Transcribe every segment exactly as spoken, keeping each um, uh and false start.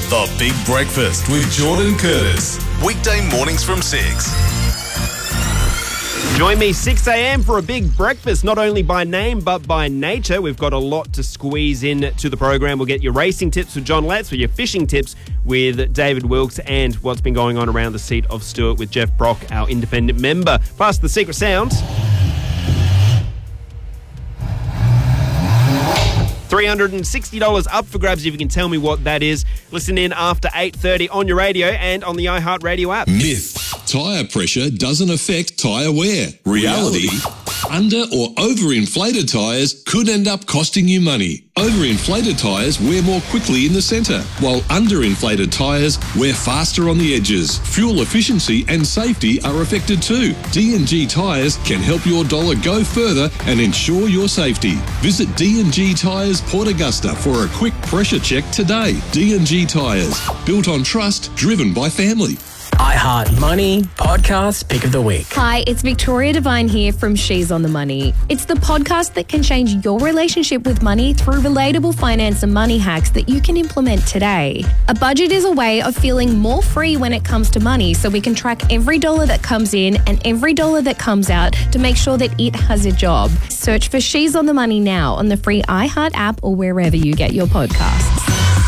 The Big Breakfast with Jordan Curtis. Weekday mornings from six. Join me six a.m. for a big breakfast, not only by name but by nature. We've got a lot to squeeze in to the program. We'll get your racing tips with John Letts, with your fishing tips with David Wilkes, and what's been going on around the seat of Stewart with Jeff Brock, our independent member. Plus the secret sounds. three hundred sixty dollars up for grabs if you can tell me what that is. Listen in after eight thirty on your radio and on the iHeartRadio app. Myth. Tyre pressure doesn't affect tyre wear. Reality. Under or overinflated tyres could end up costing you money. Overinflated tyres wear more quickly in the centre, while underinflated tyres wear faster on the edges. Fuel efficiency and safety are affected too. D and G Tyres can help your dollar go further and ensure your safety. Visit D and G Tyres Port Augusta for a quick pressure check today. D and G Tyres, built on trust, driven by family. iHeart Money Podcast Pick of the Week. Hi, it's Victoria Devine here from She's on the Money. It's the podcast that can change your relationship with money through relatable finance and money hacks that you can implement today. A budget is a way of feeling more free when it comes to money, so we can track every dollar that comes in and every dollar that comes out to make sure that it has a job. Search for She's on the Money now on the free iHeart app or wherever you get your podcasts.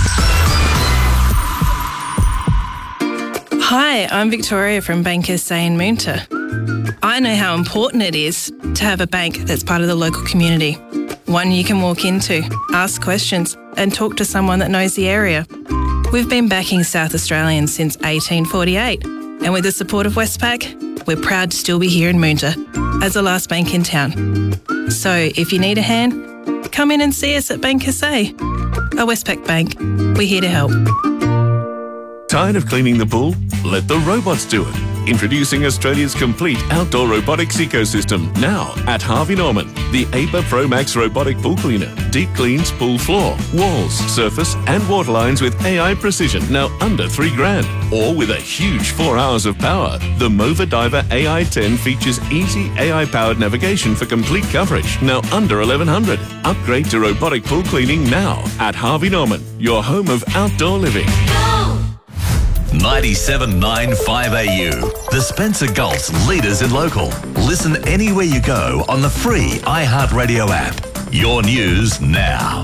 Hi, I'm Victoria from Bank S A in Moonta. I know how important it is to have a bank that's part of the local community. One you can walk into, ask questions, and talk to someone that knows the area. We've been backing South Australians since eighteen forty-eight, and with the support of Westpac, we're proud to still be here in Moonta as the last bank in town. So if you need a hand, come in and see us at Bank S A. A Westpac bank, we're here to help. Tired of cleaning the pool? Let the robots do it. Introducing Australia's complete outdoor robotics ecosystem now at Harvey Norman. The A P A Pro Max robotic pool cleaner deep cleans pool floor, walls, surface and water lines with A I precision, now under three grand. Or with a huge four hours of power. The Mova Diver A I ten features easy A I-powered navigation for complete coverage, now under eleven hundred. Upgrade to robotic pool cleaning now at Harvey Norman, your home of outdoor living. ninety-seven point nine five A U. The Spencer Gulf's leaders in local. Listen anywhere you go on the free iHeartRadio app. Your news now.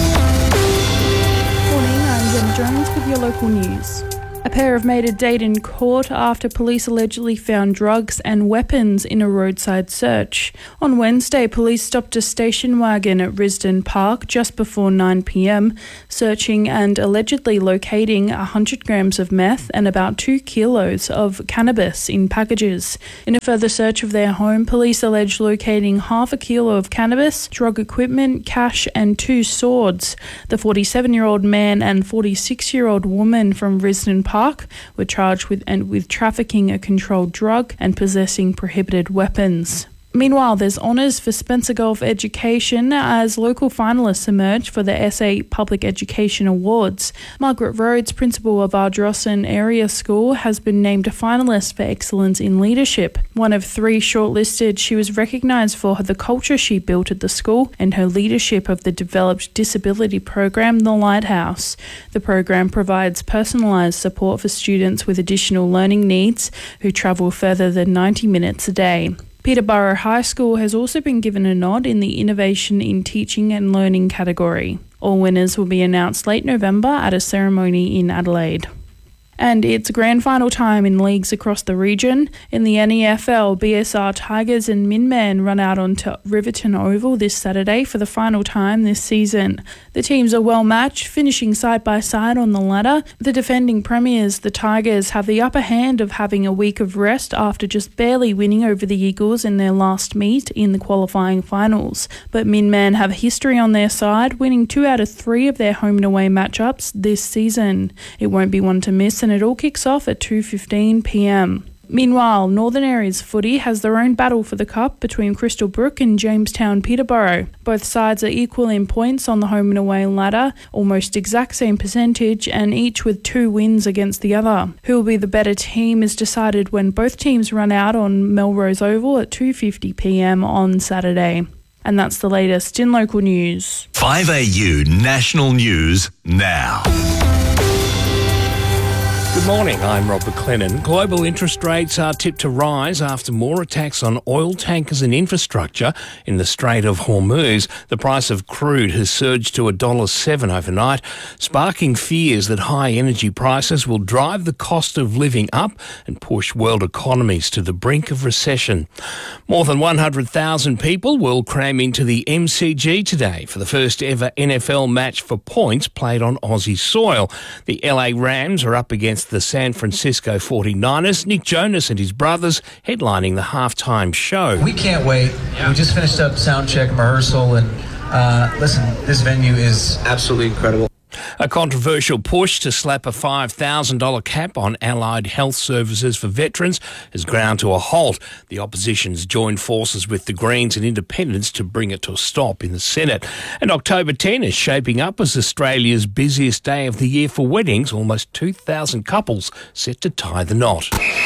Morning, I'm Jen Jones with your local news. A pair have made a date in court after police allegedly found drugs and weapons in a roadside search. On Wednesday, police stopped a station wagon at Risdon Park just before nine p.m, searching and allegedly locating one hundred grams of meth and about two kilos of cannabis in packages. In a further search of their home, police alleged locating half a kilo of cannabis, drug equipment, cash and two swords. The forty-seven-year-old man and forty-six-year-old woman from Risdon Park were charged with and with trafficking a controlled drug and possessing prohibited weapons. Meanwhile, there's honours for Spencer Gulf Education as local finalists emerge for the S A Public Education Awards. Margaret Rhodes, principal of Ardrossan Area School, has been named a finalist for excellence in leadership. One of three shortlisted, she was recognised for the culture she built at the school and her leadership of the developed disability program, The Lighthouse. The program provides personalised support for students with additional learning needs who travel further than ninety minutes a day. Peterborough High School has also been given a nod in the Innovation in Teaching and Learning category. All winners will be announced late November at a ceremony in Adelaide. And it's grand final time in leagues across the region. In the N E F L, B S R Tigers and Minman run out onto Riverton Oval this Saturday for the final time this season. The teams are well matched, finishing side by side on the ladder. The defending premiers, the Tigers, have the upper hand of having a week of rest after just barely winning over the Eagles in their last meet in the qualifying finals. But Minman have history on their side, winning two out of three of their home and away matchups this season. It won't be one to miss, and it all kicks off at two fifteen p.m. Meanwhile, Northern Areas footy has their own battle for the cup between Crystal Brook and Jamestown Peterborough. Both sides are equal in points on the home and away ladder, almost exact same percentage, and each with two wins against the other. Who will be the better team is decided when both teams run out on Melrose Oval at two fifty p.m. on Saturday. And that's the latest in local news. five A U National News now. Good morning, I'm Rob McLennan. Global interest rates are tipped to rise after more attacks on oil tankers and infrastructure in the Strait of Hormuz. The price of crude has surged to one dollar seven overnight, sparking fears that high energy prices will drive the cost of living up and push world economies to the brink of recession. More than one hundred thousand people will cram into the M C G today for the first ever N F L match for points played on Aussie soil. The L A Rams are up against the San Francisco forty-niners, Nick Jonas and his brothers headlining the halftime show. We can't wait. Yeah. We just finished up sound check rehearsal, and uh, listen, this venue is absolutely incredible. A controversial push to slap a five thousand dollars cap on allied health services for veterans has ground to a halt. The opposition's joined forces with the Greens and Independents to bring it to a stop in the Senate. And October tenth is shaping up as Australia's busiest day of the year for weddings. Almost two thousand couples set to tie the knot.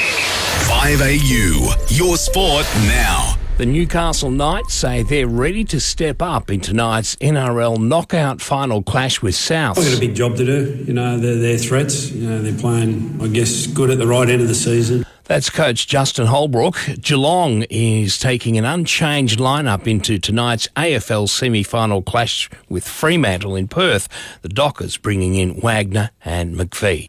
five A U, your sport now. The Newcastle Knights say they're ready to step up in tonight's N R L knockout final clash with South. We've got a big job to do. You know, they're, they're threats. You know, they're playing, I guess, good at the right end of the season. That's coach Justin Holbrook. Geelong is taking an unchanged lineup into tonight's A F L semi-final clash with Fremantle in Perth. The Dockers bringing in Wagner and McVie.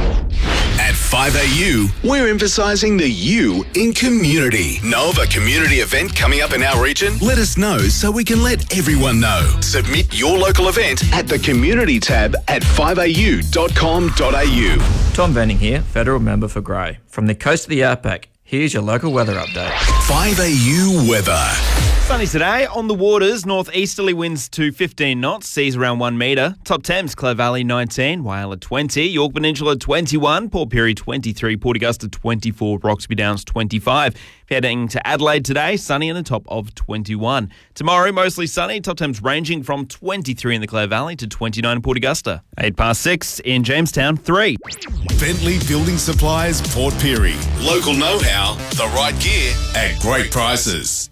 At five A U, we're emphasising the U in community. Know of a community event coming up in our region? Let us know so we can let everyone know. Submit your local event at the community tab at five a u dot com dot a u. Tom Benning here, Federal Member for Grey. From the coast of the Outback, here's your local weather update. five A U weather. Sunny today. On the waters, northeasterly winds to fifteen knots, seas around one metre. Top Thames, Clare Valley nineteen, Whyalla twenty, York Peninsula twenty-one, Port Pirie twenty-three, Port Augusta twenty-four, Roxby Downs twenty-five. Heading to Adelaide today, sunny and a top of twenty-one. Tomorrow, mostly sunny, top temps ranging from twenty-three in the Clare Valley to twenty-nine in Port Augusta. Eight past six in Jamestown, three. Bentley Building Supplies, Port Pirie. Local know-how, the right gear at great prices.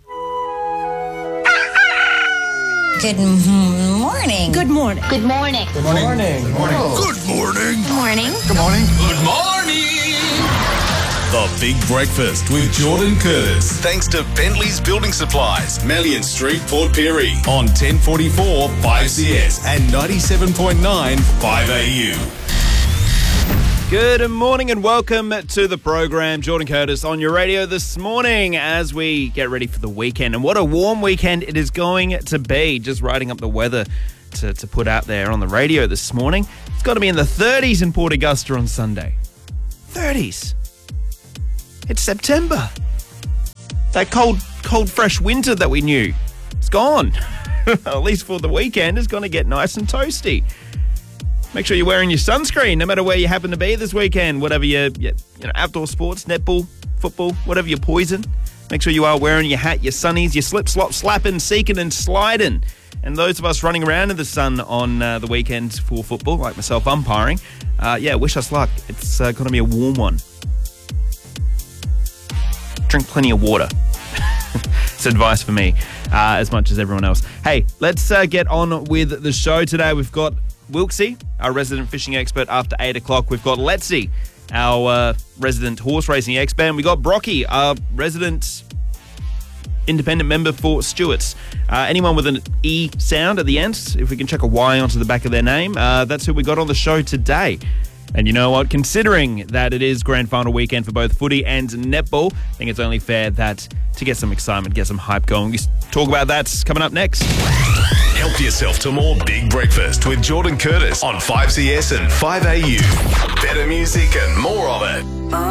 Good morning. Good morning. Good morning. Good morning. Good morning. Good morning. Good morning. Good morning. Good morning. The Big Breakfast with Jordan Curtis. Thanks to Bentley's Building Supplies, Melian Street, Port Pirie. On ten forty-four five C S and ninety-seven point nine five A U. Good morning and welcome to the program. Jordan Curtis on your radio this morning as we get ready for the weekend. And what a warm weekend it is going to be. Just writing up the weather to, to put out there on the radio this morning. It's got to be in the thirties in Port Augusta on Sunday. thirties. It's September. That cold, cold, fresh winter that we knew, it's gone. At least for the weekend, it's going to get nice and toasty. Make sure you're wearing your sunscreen no matter where you happen to be this weekend. Whatever your, your you know, outdoor sports, netball, football, whatever your poison. Make sure you are wearing your hat, your sunnies, your slip, slop, slapping, seeking and sliding. And those of us running around in the sun on uh, the weekend for football, like myself umpiring, uh, yeah, wish us luck. It's uh, going to be a warm one. Drink plenty of water. It's advice for me, uh, as much as everyone else. Hey, let's uh, get on with the show today. We've got Wilksy, our resident fishing expert, after eight o'clock. We've got Letzi, our uh, resident horse racing expert. And we got Brocky, our resident independent member for Stewart's. Uh, anyone with an E sound at the end, if we can check a Y onto the back of their name, uh, that's who we got on the show today. And you know what? Considering that it is grand final weekend for both footy and netball, I think it's only fair that to get some excitement, get some hype going. We talk about that coming up next. Help yourself to more Big Breakfast with Jordan Curtis on five C S and five A U. Better music and more of it.